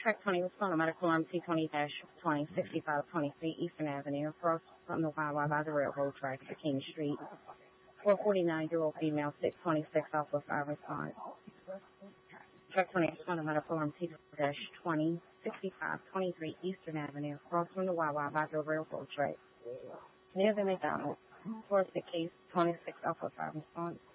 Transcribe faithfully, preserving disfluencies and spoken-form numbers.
Track twenty, respond to medical arm T twenty twenty sixty-five twenty-three Eastern Avenue, across from the Y Y by the railroad tracks to King Street. four forty-nine-year-old female, six twenty-six Southwest five response. Track twenty, respond to medical arm T twenty sixty-five twenty-three Eastern Avenue, across from the Y Y by the railroad tracks. Near the McDonald's. Towards the case, twenty-six Alpha five response.